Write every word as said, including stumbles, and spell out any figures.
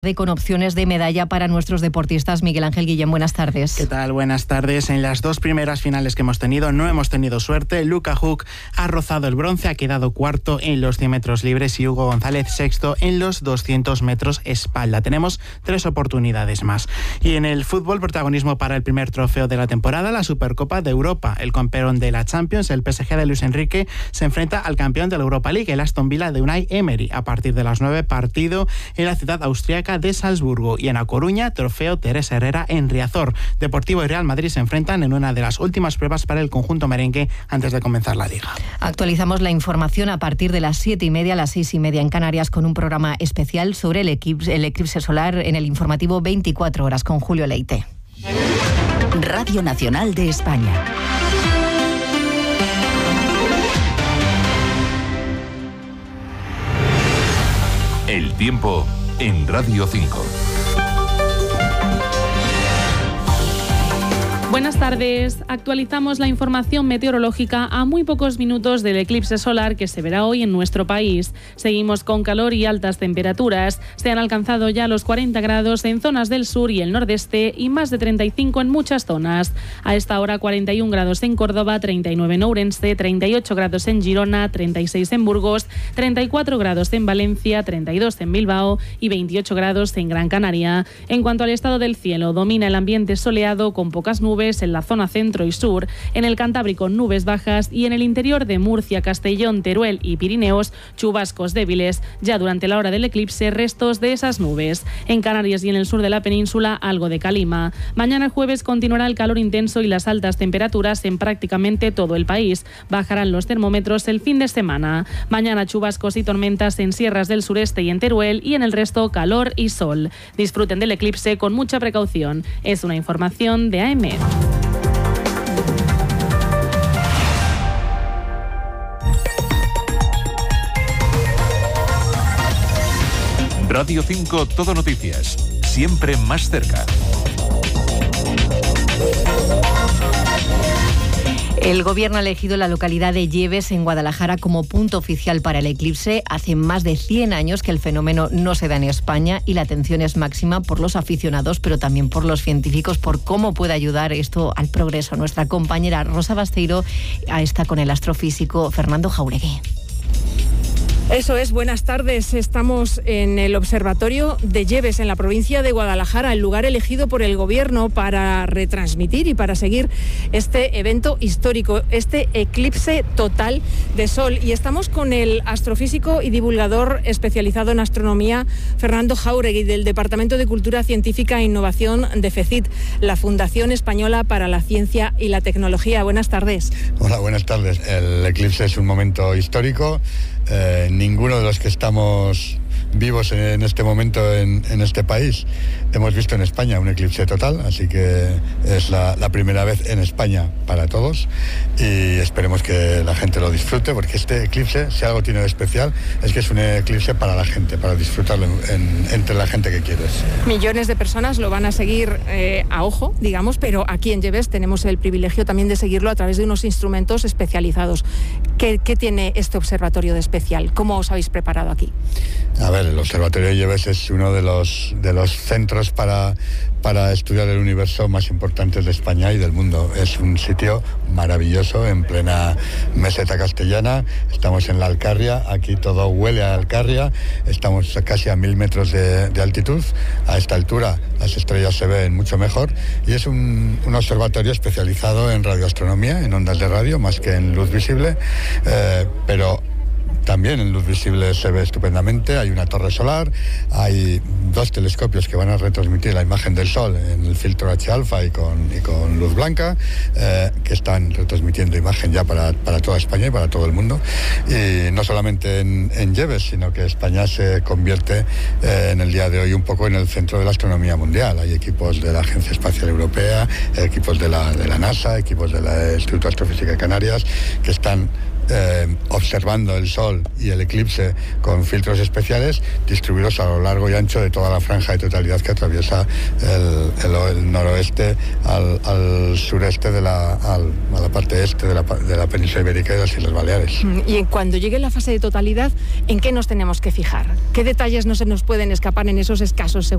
con opciones de medalla para nuestros deportistas. Miguel Ángel Guillén, buenas tardes. ¿Qué tal? Buenas tardes. En las dos primeras finales que hemos tenido no hemos tenido suerte. Luca Huck ha rozado el bronce, ha quedado cuarto en los cien metros libres y Hugo González sexto en los doscientos metros espalda. Tenemos tres oportunidades más. Y en el fútbol, protagonismo para el primer trofeo de la temporada, la Supercopa de Europa. El campeón de la Champions, el P S G de Luis Enrique, se enfrenta al campeón de la Europa League, el Aston Villa de Unai Emery. A partir de las nueve, partido en la ciudad austríaca de Salzburgo, y en A Coruña, trofeo Teresa Herrera en Riazor. Deportivo y Real Madrid se enfrentan en una de las últimas pruebas para el conjunto merengue antes de comenzar la liga. Actualizamos la información a partir de las siete y media a las seis y media en Canarias con un programa especial sobre el eclipse, el eclipse solar en el informativo veinticuatro horas con Julio Leite. Radio Nacional de España. El tiempo en Radio cinco. Buenas tardes. Actualizamos la información meteorológica a muy pocos minutos del eclipse solar que se verá hoy en nuestro país. Seguimos con calor y altas temperaturas. Se han alcanzado ya los cuarenta grados en zonas del sur y el nordeste y más de treinta y cinco en muchas zonas. A esta hora cuarenta y un grados en Córdoba, treinta y nueve en Ourense, treinta y ocho grados en Girona, treinta y seis en Burgos, treinta y cuatro grados en Valencia, treinta y dos en Bilbao y veintiocho grados en Gran Canaria. En cuanto al estado del cielo, domina el ambiente soleado con pocas nubes en la zona centro y sur, en el Cantábrico nubes bajas y en el interior de Murcia, Castellón, Teruel y Pirineos chubascos débiles. Ya durante la hora del eclipse, restos de esas nubes. En Canarias y en el sur de la península, algo de calima. Mañana jueves continuará el calor intenso y las altas temperaturas en prácticamente todo el país. Bajarán los termómetros el fin de semana. Mañana chubascos y tormentas en sierras del sureste y en Teruel, y en el resto calor y sol. Disfruten del eclipse con mucha precaución. Es una información de A M. Radio cinco Todo Noticias, siempre más cerca. El Gobierno ha elegido la localidad de Lleves, en Guadalajara, como punto oficial para el eclipse. Hace más de cien años que el fenómeno no se da en España y la atención es máxima por los aficionados, pero también por los científicos, por cómo puede ayudar esto al progreso. Nuestra compañera Rosa Basteiro está con el astrofísico Fernando Jauregui. Eso es, buenas tardes. Estamos en el Observatorio de Lleves, en la provincia de Guadalajara, el lugar elegido por el Gobierno para retransmitir y para seguir este evento histórico, este eclipse total de sol. Y estamos con el astrofísico y divulgador especializado en astronomía, Fernando Jauregui, del Departamento de Cultura Científica e Innovación de FECIT, la Fundación Española para la Ciencia y la Tecnología. Buenas tardes. Hola, buenas tardes. El eclipse es un momento histórico. Eh, ninguno de los que estamos vivos en este momento en, en este país hemos visto en España un eclipse total, así que es la, la primera vez en España para todos y esperemos que la gente lo disfrute, porque este eclipse, si algo tiene de especial, es que es un eclipse para la gente, para disfrutarlo en, entre la gente que quieres. Millones de personas lo van a seguir eh, a ojo, digamos, pero aquí en Lleves tenemos el privilegio también de seguirlo a través de unos instrumentos especializados. ¿Qué, qué tiene este observatorio de especial? ¿Cómo os habéis preparado aquí? A ver, el Observatorio de Lleves es uno de los, de los centros para, para estudiar el universo más importantes de España y del mundo. Es un sitio maravilloso en plena meseta castellana. Estamos en la Alcarria, aquí todo huele a Alcarria. Estamos casi a mil metros de, de altitud. A esta altura las estrellas se ven mucho mejor y es un, un observatorio especializado en radioastronomía, en ondas de radio, más que en luz visible, eh, pero también en luz visible se ve estupendamente. Hay una torre solar, hay dos telescopios que van a retransmitir la imagen del Sol en el filtro H alfa y con, y con luz blanca, eh, que están retransmitiendo imagen ya para, para toda España y para todo el mundo. Y no solamente en, en Lleves, sino que España se convierte eh, en el día de hoy un poco en el centro de la astronomía mundial. Hay equipos de la Agencia Espacial Europea, equipos de la, de la NASA, equipos del Instituto de Astrofísica de Canarias, que están eh, observando el sol y el eclipse con filtros especiales distribuidos a lo largo y ancho de toda la franja de totalidad que atraviesa el, el, el noroeste al, al sureste de la, al, a la parte este de la, de la península ibérica y de las Islas Baleares. Y cuando llegue la fase de totalidad, ¿en qué nos tenemos que fijar? ¿Qué detalles no se nos pueden escapar en esos escasos segundos